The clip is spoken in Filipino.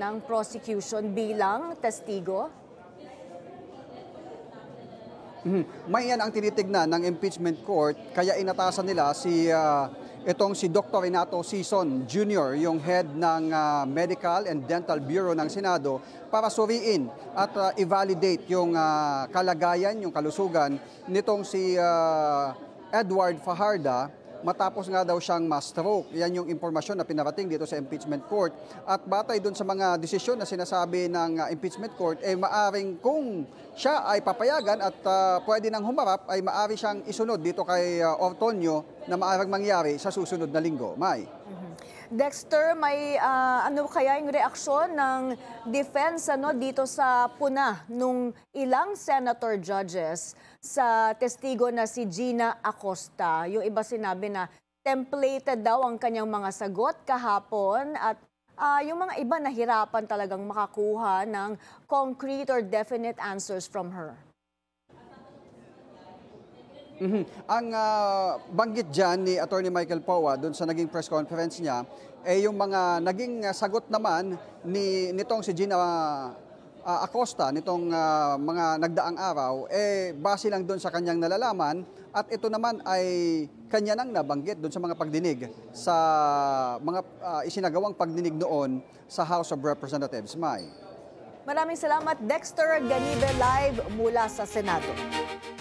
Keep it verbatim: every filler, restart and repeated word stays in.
ng prosecution bilang testigo? Mhm. May yan ang tinitignan ng impeachment court, kaya inatasan nila si ah, itong si Doctor Renato Sison Junior, yung head ng ah, Medical and Dental Bureau ng Senado, para suriin at ah, i-validate yung ah, kalagayan, yung kalusugan nitong si ah, Edward Fajarda matapos nga daw siyang ma-stroke. Yan yung impormasyon na pinarating dito sa impeachment court. At batay doon sa mga desisyon na sinasabi ng uh, impeachment court, eh maaring kung siya ay papayagan at uh, pwede nang humarap, ay maari siyang isunod dito kay uh, Ortonio na maaring mangyari sa susunod na linggo. May. Dexter, may ah, ano kaya yung reaksyon ng defense ano, dito sa puna nung ilang senator judges sa testigo na si Gina Acosta? Yung iba sinabi na templated daw ang kanyang mga sagot kahapon at ah, yung mga iba nahirapan talagang makakuha ng concrete or definite answers from her. Mhm. Ang ah, banggit dyan ni Attorney Michael Powa doon sa naging press conference niya, eh yung mga naging ah, sagot naman ni nitong si Gina ah, Acosta, nitong ah, mga nagdaang araw, eh base lang doon sa kanyang nalalaman at ito naman ay kanya nang nabanggit doon sa mga pagdinig sa mga ah, isinagawang pagdinig noon sa House of Representatives. May. Maraming salamat, Dexter Ganibe, live mula sa Senado.